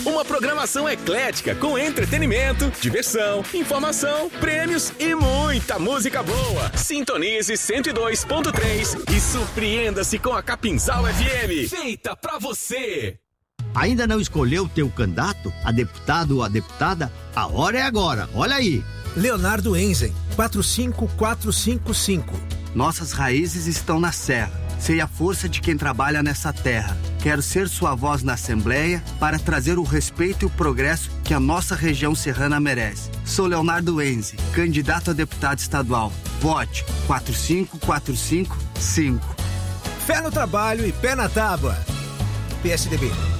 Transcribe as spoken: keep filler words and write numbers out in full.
Uma programação eclética com entretenimento, diversão, informação, prêmios e muita música boa. Sintonize cento e dois ponto três e surpreenda-se com a Capinzal F M. Feita pra você. Ainda não escolheu teu candidato a deputado ou a deputada? A hora é agora, olha aí. Leonardo Enzen, quatro cinco quatro cinco cinco. Nossas raízes estão na serra. Sei a força de quem trabalha nessa terra. Quero ser sua voz na Assembleia para trazer o respeito e o progresso que a nossa região serrana merece. Sou Leonardo Enze, candidato a deputado estadual. Vote quatro cinco quatro cinco cinco. Fé no trabalho e pé na tábua. P S D B.